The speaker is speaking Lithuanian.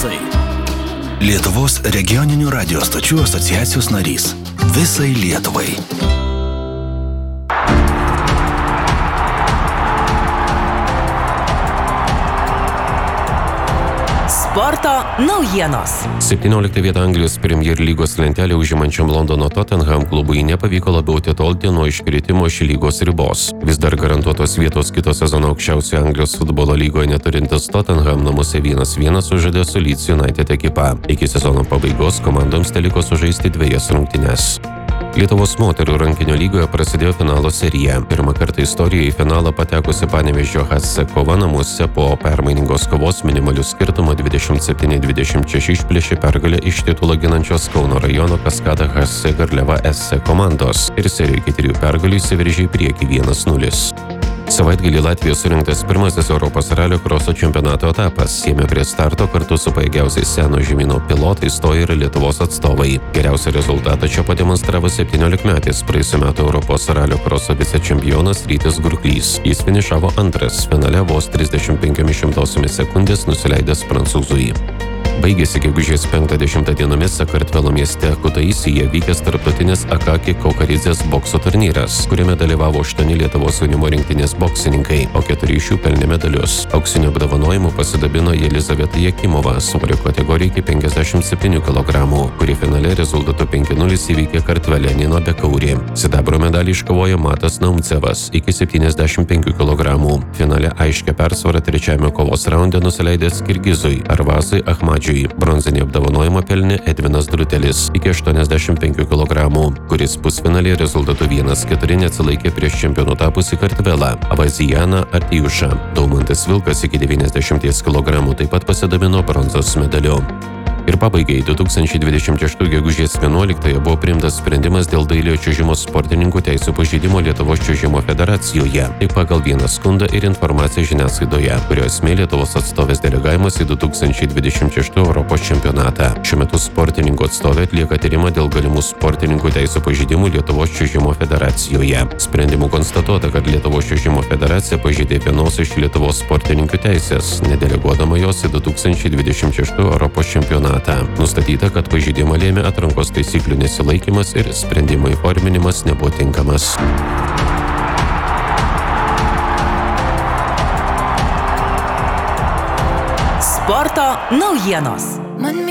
balsai. Lietuvos regioninių radijo stočių asociacijos narys. Visai Lietuvai. Sporto naujienos. 17 vietą Anglijos Premier lygos lentelę užimančiam Londono Tottenham klubui nepavyko labiau atitolti nuo iškritimo iš lygos ribos. Vis dar garantuotos vietos kito sezono aukščiausioje Anglijos futbolo lygoje neturintis Tottenham namuose 1-1 sužaidė su Leeds United ekipa. Iki sezono pabaigos komandoms teliko sužaisti 2 rungtynes. Lietuvos moterų rankinio lygoje prasidėjo finalo serija. Pirmą kartą istorijoje į finalą patekusi Panevėžio HC kova namuose po permainingos kovos minimalių skirtumų 27-26 išplėšė pergalę iš titulą ginančios Kauno rajono Kaskada HC Garliava SC komandos ir serijoje iki 3 pergalių įsiveržė į priekį 1-0. Savaitgalį Latvijoje surinktas pirmasis Europos ralio kroso čempionato etapas. Jame prie starto kartu su pajėgiausiais seno žemyno pilotais stojo ir Lietuvos atstovai. Geriausią rezultatą čia pademonstravo 17-metis praėjusių metų Europos ralio kroso vicečempionas Rytis Gurklys. Jis finišavo antras, finale vos 35 sekundės nusileidęs prancūzui. Baigėsi gegužės 5-10 dienomis Sakartvelo mieste Kutaisyje vykęs tarptautinis Akaki Kaukaridzės bokso turnyras, kuriame dalyvavo 8 Lietuvos jaunimo rinktinės boksininkai, o 4 iš jų pelnė medalius. Auksiniu apdovanojimu pasidabino Jelizaveta Jakimova svorio kategoriją iki 57 kg, kuri finale rezultatu 5-0 įveikė Kartvelę Nino Bekaurį. Sidabro medalį iškovojo Matas Naumcevas iki 75 kg. Finale aiškia persvara trečiame kovos raunde nusileidęs Kirgizui Arvazui Ahmadžiui. Bronzinį apdovanojimą pelnė Edvinas Drutelis iki 85 kg, kuris pusfinalį rezultatu 1-4 neatsilaikė prieš čempionu tapusį Kartvelą Avazijaną Artijušą. Daumantas Vilkas iki 90 kg taip pat pasidabino bronzos medaliu. Ir pabaigai 2026 gegužės 11 buvo priimtas sprendimas dėl dailiojo čiuožimo sportininkų teisių pažeidimo Lietuvos čiuožimo federacijoje. Tai pagal vieną skundą ir informaciją žiniasklaidoje, kurio esmė Lietuvos atstovės delegavimas į 2026 Europos čempionatą. Šiuo metu sportininkų atstovė atlieka tyrimą dėl galimų sportininkų teisių pažeidimų Lietuvos čiuožimo federacijoje. Sprendimu konstatuota, kad Lietuvos čiuožimo federacija pažeidė vienos iš Lietuvos sportininkų teisės, nedeleguodama jos į 2026 Europos čempionatą. Nustatyta, kad pažeidimą lėmė atrankos taisyklių nesilaikymas ir sprendimo įforminimas nebuvo tinkamas. Sporto naujienos.